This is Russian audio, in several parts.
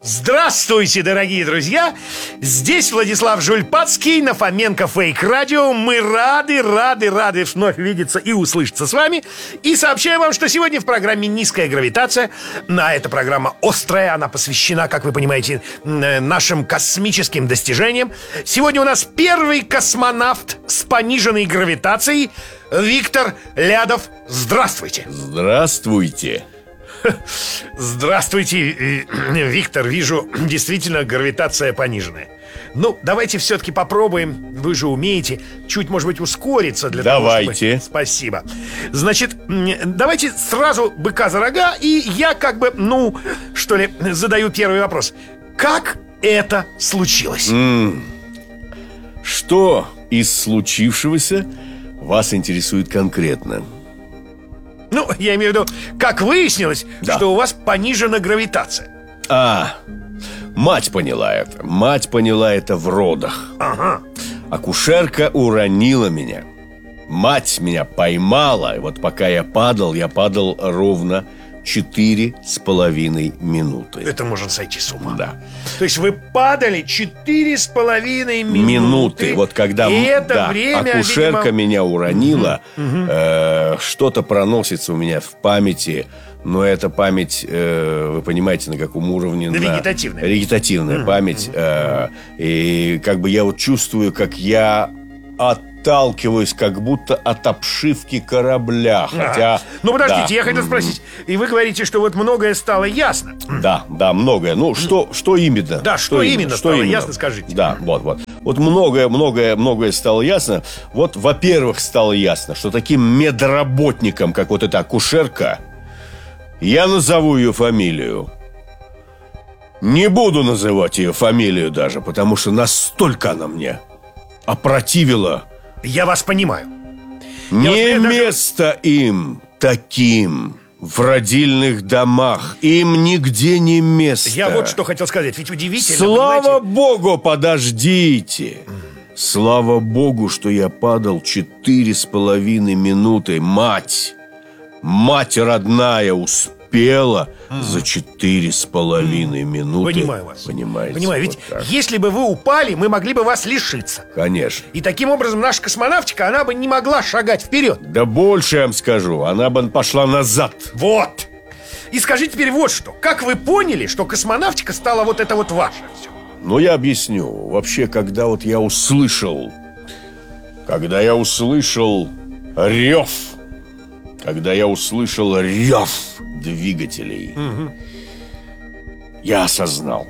Здравствуйте, дорогие друзья! Здесь Владислав Жульпацкий на Фоменко Фейк Радио. Мы рады вновь видеться и услышаться с вами. И сообщаем вам, что сегодня в программе «Низкая гравитация». Эта программа острая, она посвящена, как вы понимаете, нашим космическим достижениям. Сегодня у нас первый космонавт с пониженной гравитацией Виктор Лядов. Здравствуйте! Здравствуйте! Здравствуйте, Виктор. Вижу, действительно, гравитация пониженная. Ну, давайте все-таки попробуем. Вы же умеете чуть, может быть, ускориться для Давайте. того, чтобы... Спасибо. Значит, давайте сразу быка за рога. И я задаю первый вопрос. Как это случилось? Что из случившегося вас интересует конкретно? Ну, я имею в виду, как выяснилось, что у вас понижена гравитация. Мать поняла это. Мать поняла это в родах. Ага. Акушерка уронила меня. Мать меня поймала. И вот пока я падал ровно 4,5 минуты. Это можно сойти с ума. Да. То есть вы падали 4,5 минуты. Вот когда это время, акушерка меня уронила, что-то проносится у меня в памяти. Но эта память, вы понимаете, на каком уровне? Вегетативная память. И как бы я вот чувствую, как я отталкиваюсь как будто от обшивки корабля. Хотя... Ну, подождите, я хотел спросить. И вы говорите, что вот многое стало ясно. Да, многое. Ну, что именно? Да, что именно стало ясно, скажите. Да, вот. Вот многое стало ясно. Вот, во-первых, стало ясно, что таким медработником, как вот эта акушерка, я назову ее фамилию. Не буду называть ее фамилию даже, потому что настолько она мне опротивила. Я вас понимаю. Не место им таким в родильных домах. Им нигде не место. Я вот что хотел сказать. Ведь удивительно. Слава Богу, подождите. Слава Богу, что я падал 4,5 минуты. Мать родная успела за 4,5 минуты. Понимаю вас. Понимаете? Понимаю, ведь если бы вы упали, мы могли бы вас лишиться. Конечно. И таким образом наша космонавтика, она бы не могла шагать вперед. Да больше я вам скажу, она бы пошла назад. Вот. И скажите теперь вот что. Как вы поняли, что космонавтика стала вот это вот ваше все? Ну, я объясню. Вообще, когда я услышал рев, когда я услышал рев двигателей, я осознал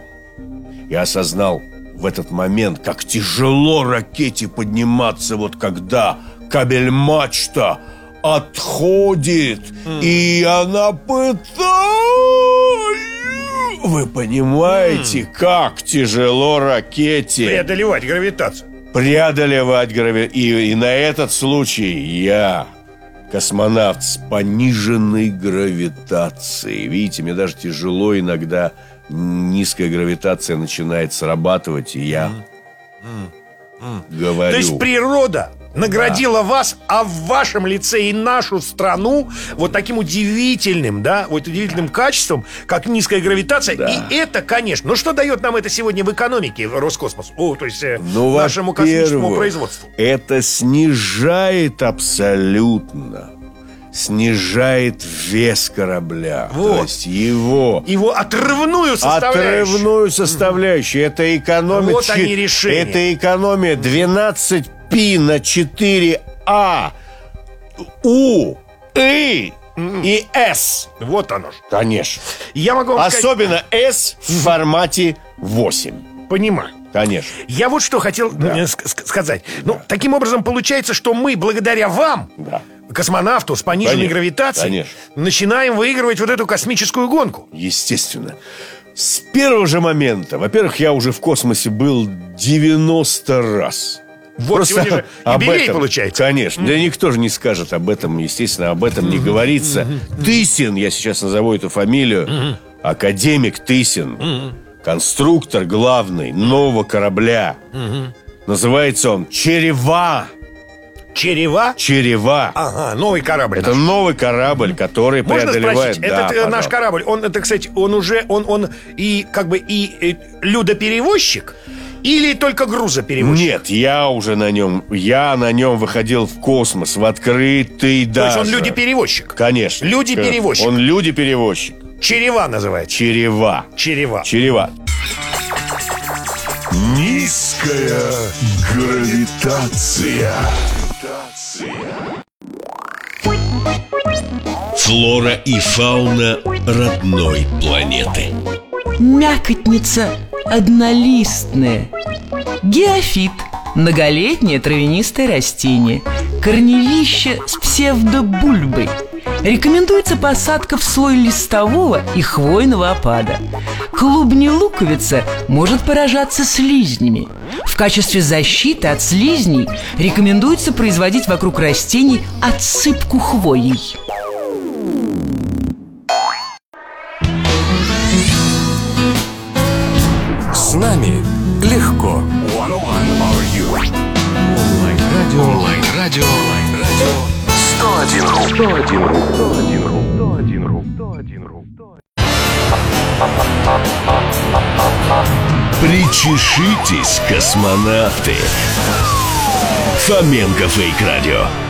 в этот момент, как тяжело ракете подниматься, вот когда кабель-мачта отходит, и она пытается... Вы понимаете, как тяжело ракете преодолевать гравитацию. И на этот случай я... космонавт с пониженной гравитацией. Видите, мне даже тяжело иногда. Низкая гравитация начинает срабатывать, и я говорю. То есть природа наградила вас, а в вашем лице и нашу страну вот таким удивительным, удивительным качеством, как низкая гравитация. И это, конечно, что дает нам это сегодня в экономике Роскосмосу? То есть нашему космическому производству. Это снижает абсолютно. Снижает вес корабля. Вот. То есть его отрывную составляющую. Это экономит. Вот они решения. Это экономия 12 π на 4а У, И и С. Вот оно же. Конечно. Я могу вам особенно сказать... С в формате 8. Понимаю. Конечно. Я вот что хотел сказать. Таким образом получается, что мы благодаря вам, космонавту с пониженной гравитацией, начинаем выигрывать вот эту космическую гонку. Естественно. С первого же момента. Во-первых, я уже в космосе был 90 раз. Вот просто сегодня же юбилей получается. Конечно. Да никто же не скажет об этом. Естественно, об этом не говорится. Тысин, я сейчас назову эту фамилию. Академик Тысин. Конструктор главный нового корабля. Называется он «Черева». Черева? Черева. Ага, новый корабль. Это новый корабль, который Можно преодолевает... спросить, этот наш корабль, он, это, кстати, он и как бы и людоперевозчик? Или только грузоперевозчик? Нет, я на нем выходил в космос, в открытый даже. То есть он люди-перевозчик? Конечно. Люди-перевозчик. Он люди-перевозчик. Черева называется. Черева. Низкая гравитация. Флора и фауна родной планеты. Мякотница однолистная. Геофит – многолетнее травянистое растение. Корневище с псевдобульбой. Рекомендуется посадка в слой листового и хвойного опада. Клубни-луковица может поражаться слизнями. В качестве защиты от слизней рекомендуется производить вокруг растений отсыпку хвоей. С нами легко. Онлайн-радио. 101.ру. Причешитесь, космонавты. Фоменко Фейк Радио.